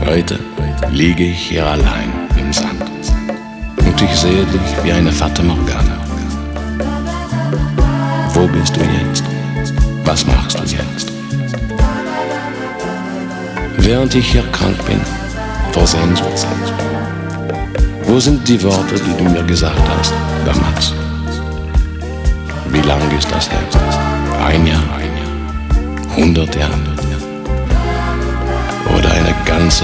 Heute liege ich hier allein im Sand und ich sehe dich wie eine Fata Morgana. Wo bist du jetzt? Was machst du jetzt? Während ich hier krank bin, vor Sehnsucht, wo sind die Worte, die du mir gesagt hast damals? Wie lang ist das her? 1 Jahr, 100 Jahre oder eine ganze